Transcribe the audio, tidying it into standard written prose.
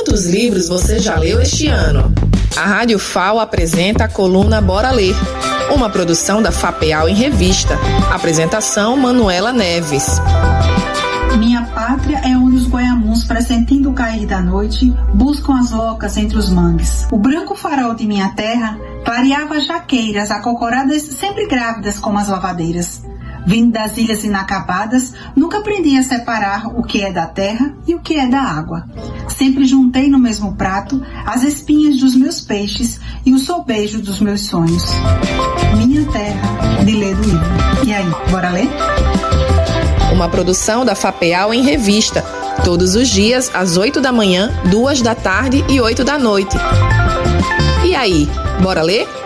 Quantos livros você já leu este ano? A Rádio FAO apresenta a coluna Bora Ler, uma produção da FAPEAL em revista. Apresentação Manuela Neves. Minha pátria é onde os goiamuns, pressentindo o cair da noite, buscam as locas entre os mangues. O branco farol de minha terra clareava as jaqueiras, acocoradas sempre grávidas como as lavadeiras. Vindo das ilhas inacabadas, nunca aprendi a separar o que é da terra e o que é da água. Sempre juntei no mesmo prato as espinhas dos meus peixes e o sobejo dos meus sonhos. Minha terra, de Lê do Livro. E aí, bora ler? Uma produção da FAPEAL em revista, todos os dias às 8 da manhã, 2 da tarde e 8 da noite. E aí, bora ler?